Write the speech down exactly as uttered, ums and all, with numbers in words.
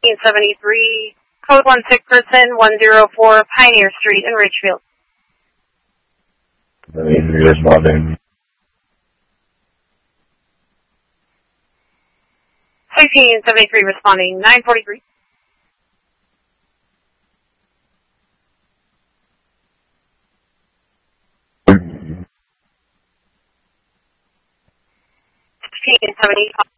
fifteen seventy-three, code one sick person, one oh four Pioneer Street in Ridgefield. seventy-three responding. fifteen seventy-three responding, nine forty-three. fifteen seventy-five.